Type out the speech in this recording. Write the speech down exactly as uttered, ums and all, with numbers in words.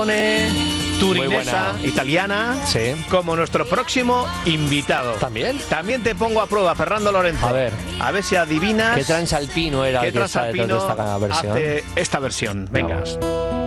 turinesa, italiana, sí, como nuestro próximo invitado. ¿También? También te pongo a prueba, Fernando Lorenzo. A ver. A ver si adivinas. ¿Qué transalpino era ¿Qué el que está detrás de transalpino esta versión? hace esta versión? Venga. Vamos.